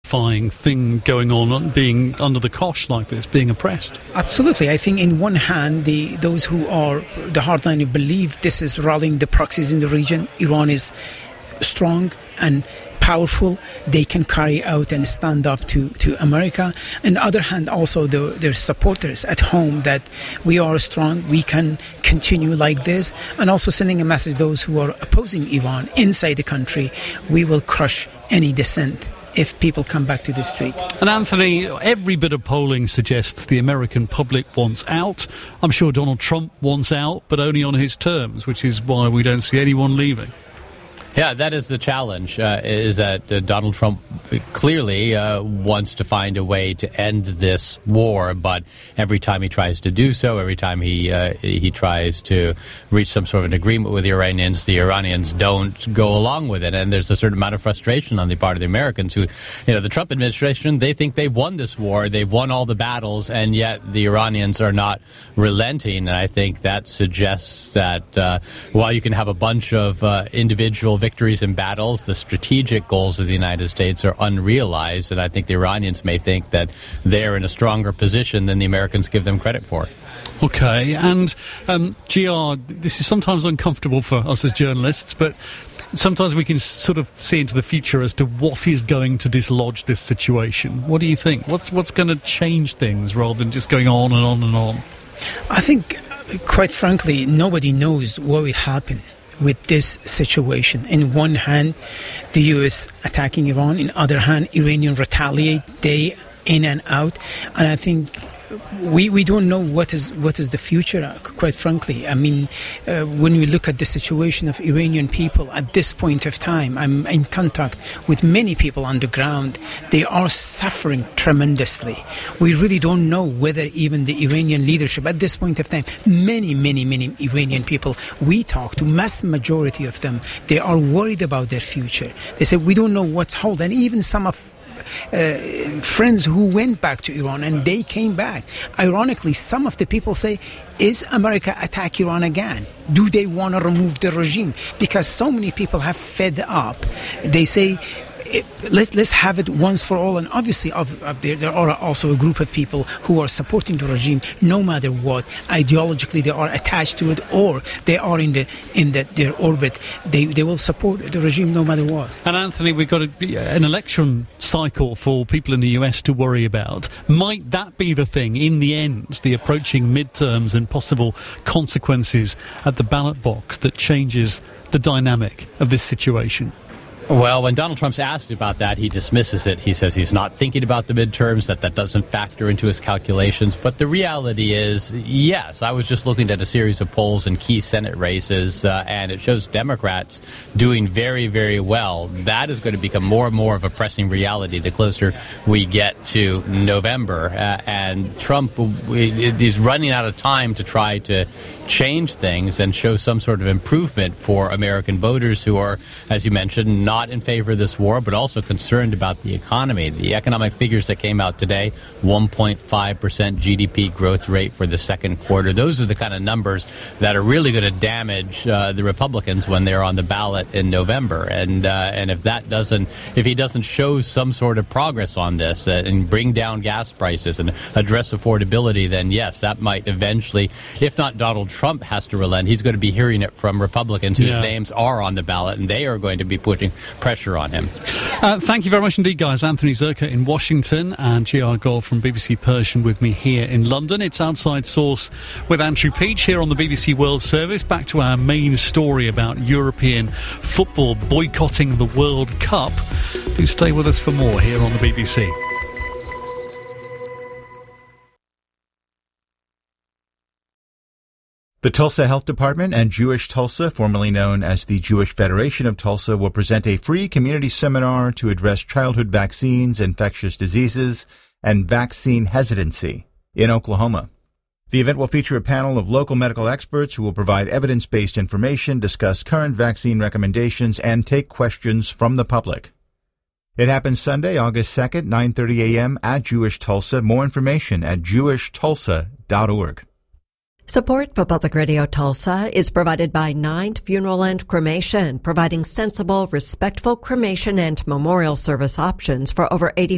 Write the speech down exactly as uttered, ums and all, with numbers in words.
terrifying thing going on, being under the cosh like this, being oppressed. Absolutely. I think in one hand, the those who are the hardline who believe this is rallying the proxies in the region, Iran is strong and powerful, they can carry out and stand up to, to America. On the other hand, also the, their supporters at home that we are strong, we can continue like this, and also sending a message to those who are opposing Iran inside the country, we will crush any dissent if people come back to the street. And Anthony, every bit of polling suggests the American public wants out. I'm sure Donald Trump wants out, but only on his terms, which is why we don't see anyone leaving. Yeah, that is the challenge, uh, is that uh, Donald Trump clearly uh, wants to find a way to end this war, but every time he tries to do so, every time he uh, he tries to reach some sort of an agreement with the Iranians, the Iranians don't go along with it, and there's a certain amount of frustration on the part of the Americans who, you know, the Trump administration, they think they've won this war, they've won all the battles, and yet the Iranians are not relenting, and I think that suggests that uh, while you can have a bunch of uh, individual victories in battles, the strategic goals of the United States are unrealized, and I think the Iranians may think that they're in a stronger position than the Americans give them credit for. Okay, and um, G R, this is sometimes uncomfortable for us as journalists, but sometimes we can sort of see into the future as to what is going to dislodge this situation. What do you think? What's what's going to change things rather than just going on and on and on? I think, quite frankly, nobody knows what will happen with this situation. In one hand, the U S attacking Iran. In other hand, Iranian retaliate day in and out. And I think we we don't know what is what is the future, quite frankly. I mean, uh, when we look at the situation of Iranian people at this point of time, I'm in contact with many people on the ground. They are suffering tremendously. We really don't know whether even the Iranian leadership at this point of time, many, many, many Iranian people we talk to, mass majority of them, they are worried about their future. They say, we don't know what's hold. And even some of Uh, friends who went back to Iran and they came back. Ironically, some of the people say, is America attack Iran again? Do they want to remove the regime? Because so many people have fed up. They say, It, let's let's have it once for all. And obviously, of, of there, there are also a group of people who are supporting the regime, no matter what. Ideologically, they are attached to it, or they are in the in the, their orbit. They they will support the regime no matter what. And Anthony, we've got a, an election cycle for people in the U S to worry about. Might that be the thing in the end, the approaching midterms and possible consequences at the ballot box that changes the dynamic of this situation? Well, when Donald Trump's asked about that, he dismisses it. He says he's not thinking about the midterms, that that doesn't factor into his calculations. But the reality is, yes, I was just looking at a series of polls in key Senate races, uh, and it shows Democrats doing very, very well. That is going to become more and more of a pressing reality the closer we get to November. Uh, and Trump is running out of time to try to change things and show some sort of improvement for American voters who are, as you mentioned, not Not in favor of this war, but also concerned about the economy. The economic figures that came out today, one point five percent G D P growth rate for the second quarter. Those are the kind of numbers that are really going to damage uh, the Republicans when they're on the ballot in November. And uh, and if that doesn't, if he doesn't show some sort of progress on this uh, and bring down gas prices and address affordability, then yes, that might eventually, if not Donald Trump has to relent, he's going to be hearing it from Republicans whose yeah. names are on the ballot, and they are going to be pushing pressure on him. Uh, thank you very much indeed, guys. Anthony Zurcher in Washington and G R Gold from B B C Persian with me here in London. It's Outside Source with Andrew Peach here on the B B C World Service. Back to our main story about European football boycotting the World Cup. Do stay with us for more here on the B B C. The Tulsa Health Department and Jewish Tulsa, formerly known as the Jewish Federation of Tulsa, will present a free community seminar to address childhood vaccines, infectious diseases, and vaccine hesitancy in Oklahoma. The event will feature a panel of local medical experts who will provide evidence-based information, discuss current vaccine recommendations, and take questions from the public. It happens Sunday, August second, nine thirty a.m. at Jewish Tulsa. More information at jewish tulsa dot org. Support for Public Radio Tulsa is provided by Ninth Funeral and Cremation, providing sensible, respectful cremation and memorial service options for over eighty